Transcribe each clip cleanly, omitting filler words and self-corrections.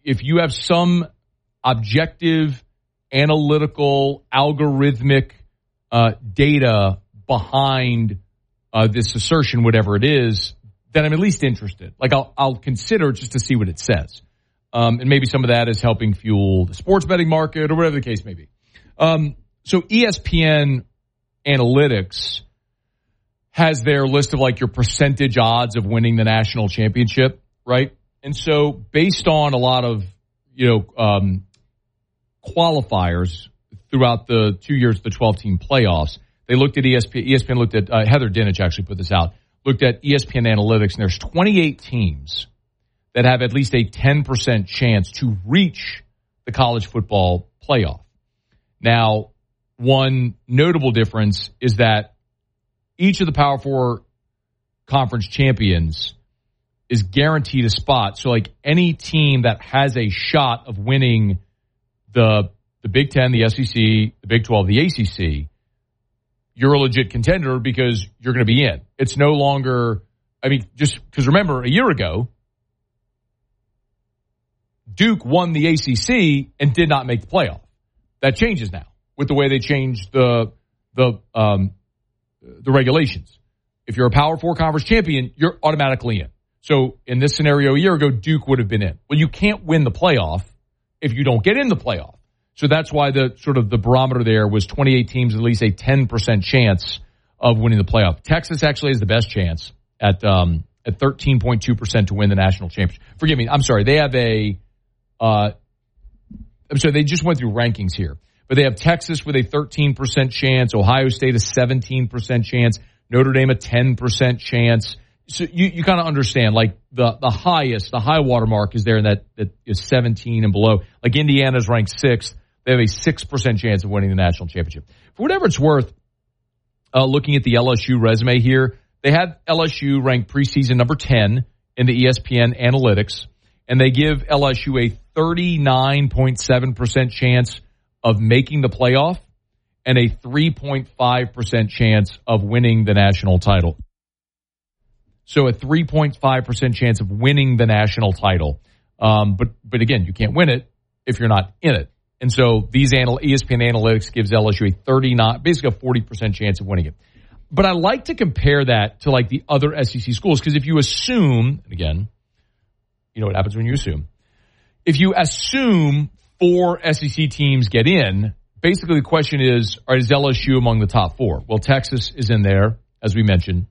if you have some objective, analytical, algorithmic data behind this assertion, whatever it is, then I'm at least interested. Like I'll consider just to see what it says. And maybe some of that is helping fuel the sports betting market or whatever the case may be. So ESPN Analytics has their list of like your percentage odds of winning the national championship, right? And so based on a lot of, qualifiers throughout the 2 years of the 12-team playoffs, they looked at ESPN looked at, Heather Dinich actually put this out, looked at ESPN Analytics, and there's 28 teams that have at least a 10% chance to reach the college football playoff. Now, one notable difference is that each of the Power Four conference champions is guaranteed a spot. So, like, any team that has a shot of winning the Big Ten, the SEC, the Big 12, the ACC, you're a legit contender because you're going to be in. It's no longer, just because remember, a year ago, Duke won the ACC and did not make the playoff. That changes now with the way they changed the regulations. If you're a Power Four conference champion, you're automatically in. So in this scenario, a year ago, Duke would have been in. Well, you can't win the playoff if you don't get in the playoff. So that's why the sort of the barometer there was 28 teams, at least a 10% chance of winning the playoff. Texas actually has the best chance at 13.2% to win the national championship. Forgive me. I'm sorry. They have they just went through rankings here, but they have Texas with a 13% chance, Ohio State a 17% chance, Notre Dame a 10% chance. So you kind of understand, like the high water mark is there, and that is 17 and below. Like Indiana's ranked 6th. They have a 6% chance of winning the national championship. For whatever it's worth, looking at the LSU resume here, they had LSU ranked preseason number 10 in the ESPN Analytics, and they give LSU a 39.7% chance of making the playoff and a 3.5% chance of winning the national title. So a 3.5% chance of winning the national title. But again, you can't win it if you're not in it. And so these ESPN Analytics gives LSU basically a 40% chance of winning it. But I like to compare that to like the other SEC schools, because if you assume, and again, you know what happens when you assume. If you assume 4 SEC teams get in, basically the question is, is LSU among the top 4? Well, Texas is in there, as we mentioned.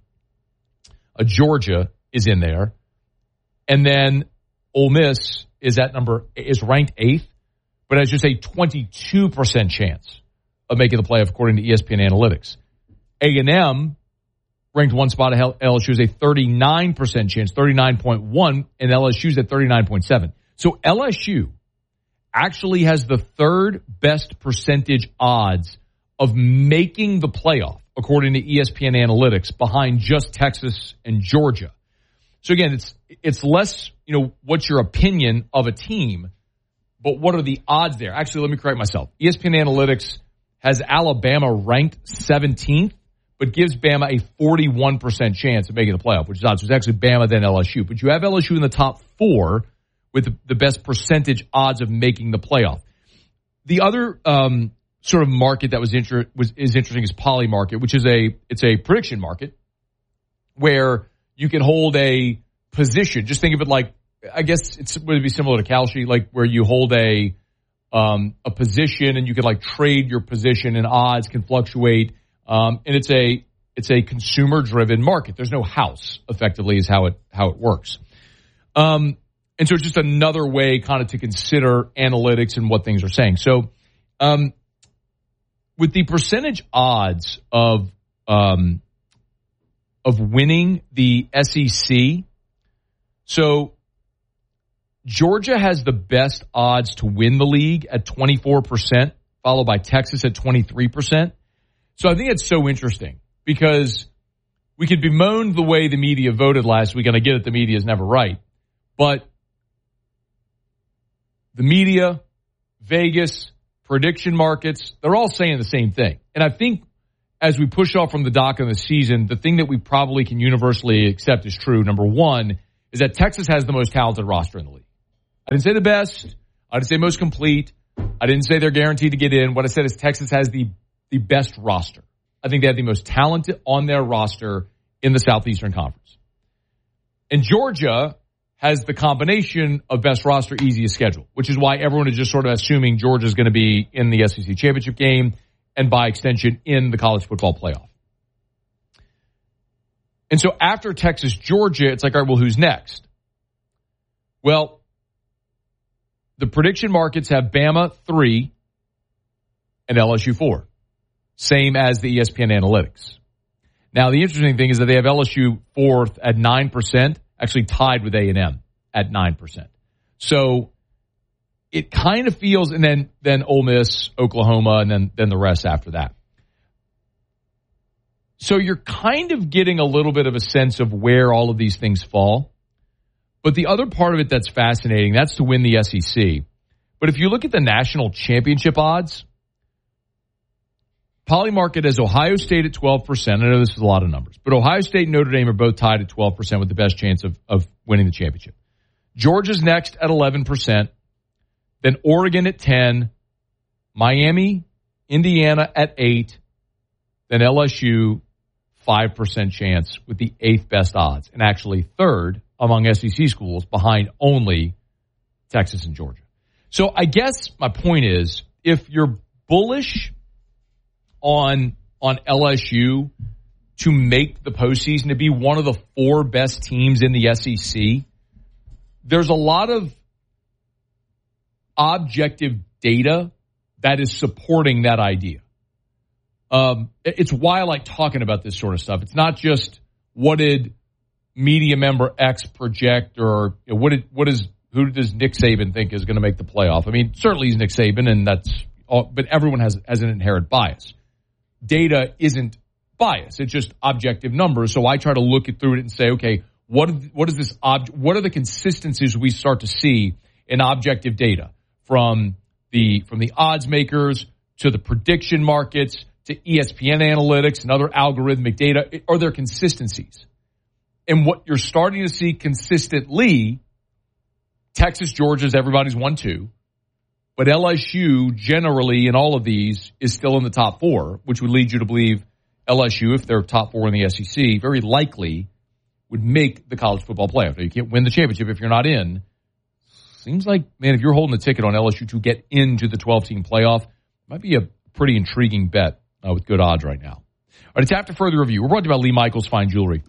Georgia is in there. And then Ole Miss is ranked 8th, but has just a 22% chance of making the playoff according to ESPN Analytics. A&M, ranked one spot ahead, LSU is a 39% chance, 39.1, and LSU's at 39.7. So LSU actually has the 3rd best percentage odds of making the playoff, according to ESPN Analytics, behind just Texas and Georgia. So again, it's less, what's your opinion of a team, but what are the odds there? Actually, let me correct myself. ESPN Analytics has Alabama ranked 17th, but gives Bama a 41% chance of making the playoff, which is odd. So it's actually Bama then LSU. But you have LSU in the top 4 with the best percentage odds of making the playoff. The other sort of market that is interesting is Poly Market, which is it's a prediction market where you can hold a position. Just think of it like, I guess would it be similar to Kalshi, like where you hold a position and you can like trade your position and odds can fluctuate. And it's a consumer driven market. There's no house, effectively, is how it works. And so it's just another way kind of to consider analytics and what things are saying. So, with the percentage odds of winning the SEC, so Georgia has the best odds to win the league at 24%, followed by Texas at 23%. So I think it's so interesting because we could bemoan the way the media voted last week, and I get it, the media is never right. But the media, Vegas, prediction markets, they're all saying the same thing. And I think as we push off from the dock of the season, the thing that we probably can universally accept is true, number one, is that Texas has the most talented roster in the league. I didn't say the best. I didn't say most complete. I didn't say they're guaranteed to get in. What I said is Texas has the best roster. I think they have the most talented on their roster in the Southeastern Conference. And Georgia has the combination of best roster, easiest schedule, which is why everyone is just sort of assuming Georgia's going to be in the SEC championship game and by extension in the college football playoff. And so after Texas, Georgia, it's like, all right, well, who's next? Well, the prediction markets have Bama 3 and LSU 4. Same as the ESPN analytics. Now, the interesting thing is that they have LSU 4th at 9%, actually tied with A&M at 9%. So it kind of feels, and then Ole Miss, Oklahoma, and then the rest after that. So you're kind of getting a little bit of a sense of where all of these things fall. But the other part of it that's fascinating, that's to win the SEC. But if you look at the national championship odds, Polymarket has Ohio State at 12%. I know this is a lot of numbers, but Ohio State and Notre Dame are both tied at 12% with the best chance of winning the championship. Georgia's next at 11%. Then Oregon at 10%. Miami, Indiana at 8%. Then LSU, 5% chance with the 8th best odds. And actually third among SEC schools behind only Texas and Georgia. So I guess my point is, if you're bullish on LSU to make the postseason, to be one of the 4 best teams in the SEC, there's a lot of objective data that is supporting that idea. It's why I like talking about this sort of stuff. It's not just what did media member X project, or who does Nick Saban think is going to make the playoff? I mean, certainly he's Nick Saban, and that's all, but everyone has an inherent bias. Data isn't bias; it's just objective numbers. So I try to look through it and say, okay, what is this? What are the consistencies we start to see in objective data from the odds makers to the prediction markets to ESPN analytics and other algorithmic data? Are there consistencies? And what you're starting to see consistently, Texas, Georgia's everybody's 1-2, but LSU generally in all of these is still in the top 4, which would lead you to believe LSU, if they're top 4 in the SEC, very likely would make the college football playoff. Now, you can't win the championship if you're not in. Seems like, man, if you're holding the ticket on LSU to get into the 12-team playoff, it might be a pretty intriguing bet with good odds right now. All right, it's after further review. We're brought to you by Lee Michaels Fine Jewelry.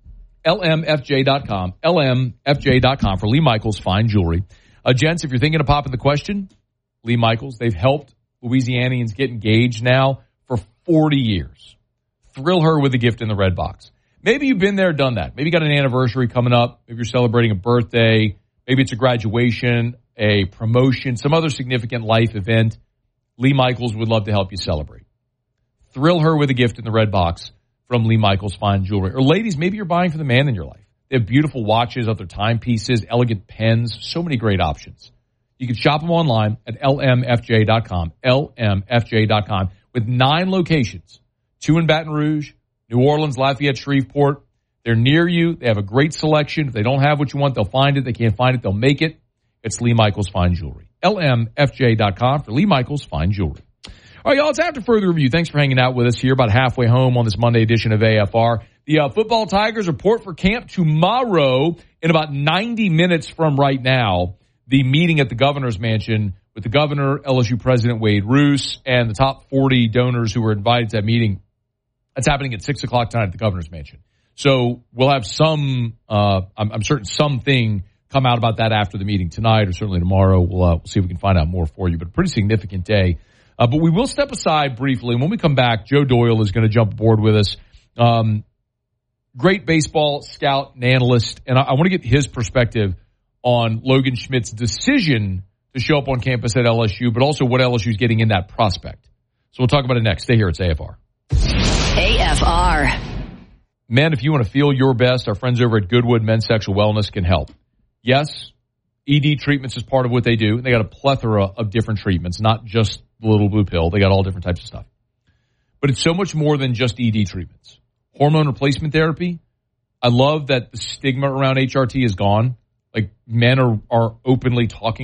LMFJ.com. LMFJ.com for Lee Michaels Fine Jewelry. Gents, if you're thinking of popping the question, Lee Michaels, they've helped Louisianians get engaged now for 40 years. Thrill her with a gift in the red box. Maybe you've been there, done that. Maybe you got an anniversary coming up. Maybe you're celebrating a birthday. Maybe it's a graduation, a promotion, some other significant life event. Lee Michaels would love to help you celebrate. Thrill her with a gift in the red box from Lee Michaels Fine Jewelry. Or ladies, maybe you're buying for the man in your life. They have beautiful watches, other timepieces, elegant pens, so many great options. You can shop them online at lmfj.com, lmfj.com, with 9 locations, 2 in Baton Rouge, New Orleans, Lafayette, Shreveport. They're near you. They have a great selection. If they don't have what you want, they'll find it. They can't find it, they'll make it. It's Lee Michaels Fine Jewelry. lmfj.com for Lee Michaels Fine Jewelry. All right, y'all, it's after further review. Thanks for hanging out with us here about halfway home on this Monday edition of AFR. The football Tigers report for camp tomorrow in about 90 minutes from right now. The meeting at the governor's mansion with the governor, LSU president Wade Roos, and the top 40 donors who were invited to that meeting. That's happening at 6 o'clock tonight at the governor's mansion. So we'll have some, I'm certain something come out about that after the meeting tonight or certainly tomorrow. We'll see if we can find out more for you, but a pretty significant day. But we will step aside briefly. And when we come back, Joe Doyle is going to jump aboard with us. Great baseball scout and analyst. And I want to get his perspective on Logan Schmidt's decision to show up on campus at LSU, but also what LSU is getting in that prospect. So we'll talk about it next. Stay here. It's AFR. AFR. Men, if you want to feel your best, our friends over at Goodwood Men's Sexual Wellness can help. Yes, ED treatments is part of what they do. They got a plethora of different treatments, not just the little blue pill. They got all different types of stuff. But it's so much more than just ED treatments. Hormone replacement therapy. I love that the stigma around HRT is gone. Like men are openly talking